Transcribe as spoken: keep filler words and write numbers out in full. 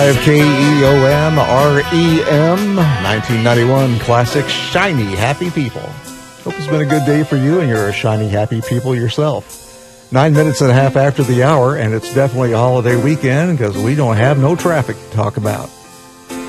K E O M R E M, nineteen ninety-one classic Shiny Happy People. Hope it's been a good day for you and you're a shiny happy people yourself. Nine minutes and a half after the hour, and it's definitely a holiday weekend because we don't have no traffic to talk about.